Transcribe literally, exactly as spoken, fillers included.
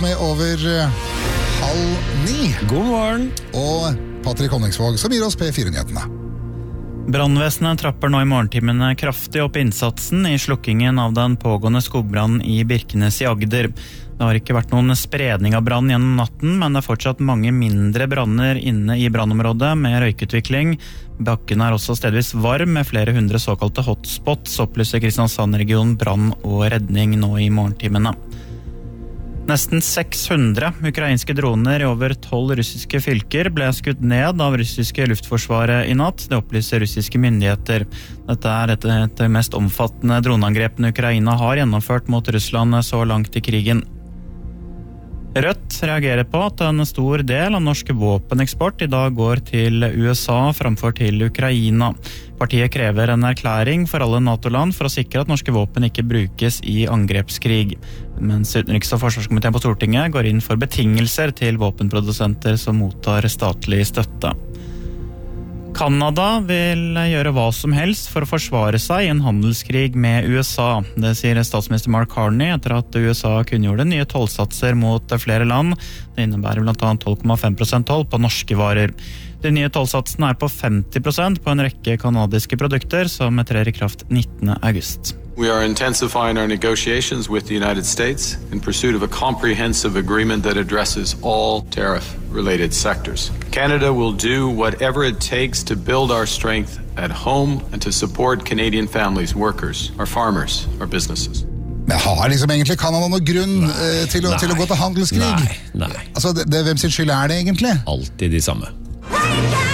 Med over halv ni. God morgen. Og Patrick Honningsvåg som gir oss P fire-nyhetene. Brannvesenet trapper nå i morgentimene kraftig opp innsatsen i slukkingen av den pågående skogbrannen i Birkenes i Agder. Det har ikke vært noen spredning av brann gjennom natten, men det er fortsatt mange mindre branner inne i brannområdet med røykutvikling. Bakken er også stedvis varm med flere hundre såkalte hotspots, opplyser Kristiansand-regionen brann og redning nå i morgentimene. Nesten seks hundre ukrainske droner i over tolv russiske fylker ble skutt ned av russiske luftforsvaret i natt, det opplyser russiske myndigheter. Dette er et av de mest omfattende droneangrepene Ukraina har gjennomført mot Russland så langt i krigen. Rødt reagerer på at en stor del av norsk våpeneksport i dag går til U S A framfor til Ukraina. Partiet krever en erklæring for alle NATO-land for å sikre at norske våpen ikke brukes i angrepskrig. Mens utenriks- og forsvarskomiteen på Stortinget går inn for betingelser til våpenprodusenter som mottar statlig støtte. Kanada vil gjøre hva som helst for å forsvare seg i en handelskrig med U S A. Det sier statsminister Mark Carney etter at U S A kunngjorde nye tollsatser mot flere land. Det innebærer blant annet tolv komma fem prosent toll på norske varer. De nye tollsatsene er på femti prosent på en rekke kanadiske produkter som trer i kraft nittende august. We are intensifying our negotiations with the United States in pursuit of a comprehensive agreement that addresses all tariff-related sectors. Canada will do whatever it takes to build our strength at home and to support Canadian families, workers, our farmers, our businesses. Men har liksom egentlig Kanada noen grunn nei, til, å, til å gå til handelskrig? Nei, nei. Altså, det, det, hvem sin skyld er det egentlig? Alltid de samme.